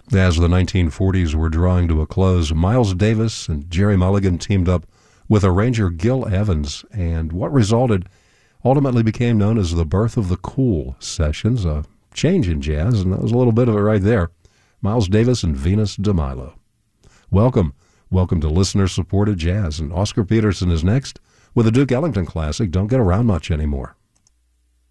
As the 1940s were drawing to a close, Miles Davis and Jerry Mulligan teamed up with arranger Gil Evans, and what resulted ultimately became known as the birth of the Cool Sessions, a change in jazz, and that was a little bit of it right there. Miles Davis and Venus de Milo. Welcome to listener-supported jazz, and Oscar Peterson is next with a Duke Ellington classic, Don't Get Around Much Anymore.